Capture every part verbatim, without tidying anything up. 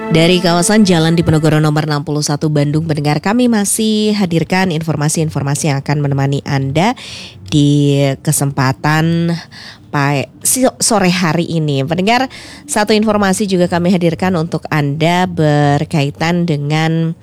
Dari kawasan Jalan Diponegoro nomor enam puluh satu Bandung, pendengar, kami masih hadirkan informasi-informasi yang akan menemani Anda di kesempatan sore hari ini. Pendengar, satu informasi juga kami hadirkan untuk Anda berkaitan dengan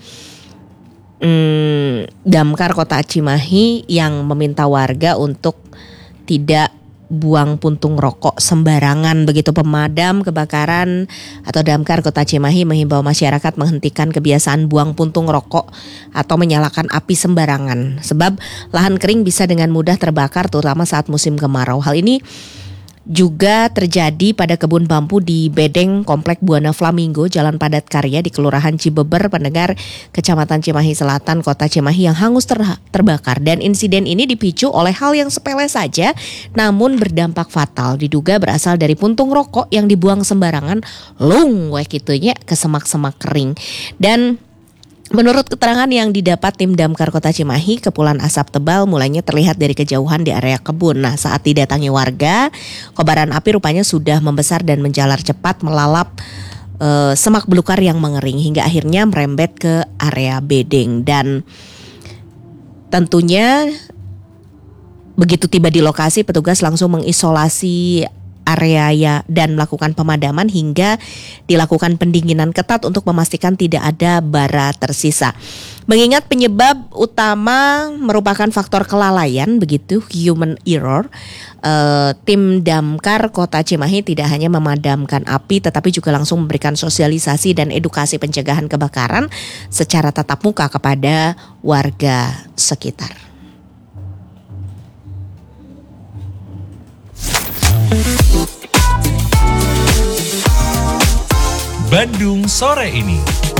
hmm, Damkar Kota Cimahi yang meminta warga untuk tidak buang puntung rokok sembarangan. Begitu pemadam kebakaran atau Damkar Kota Cimahi menghimbau masyarakat menghentikan kebiasaan buang puntung rokok atau menyalakan api sembarangan, sebab lahan kering bisa dengan mudah terbakar terutama saat musim kemarau. Hal ini juga terjadi pada kebun bambu di Bedeng Komplek Buana Flamingo, Jalan Padat Karya di Kelurahan Cibeber, pendengar, Kecamatan Cimahi Selatan, Kota Cimahi yang hangus ter- terbakar. Dan insiden ini dipicu oleh hal yang sepele saja namun berdampak fatal. Diduga berasal dari puntung rokok yang dibuang sembarangan lung weh kitunya ke semak-semak kering. Dan menurut keterangan yang didapat tim Damkar Kota Cimahi, kepulan asap tebal mulainya terlihat dari kejauhan di area kebun. Nah, saat didatangi warga, kobaran api rupanya sudah membesar dan menjalar cepat melalap e, semak belukar yang mengering hingga akhirnya merembet ke area bedeng. Dan tentunya begitu tiba di lokasi, petugas langsung mengisolasi area ya dan melakukan pemadaman hingga dilakukan pendinginan ketat untuk memastikan tidak ada bara tersisa. Mengingat penyebab utama merupakan faktor kelalaian, begitu human error, eh, tim Damkar Kota Cimahi tidak hanya memadamkan api tetapi juga langsung memberikan sosialisasi dan edukasi pencegahan kebakaran secara tatap muka kepada warga sekitar. Bandung sore ini.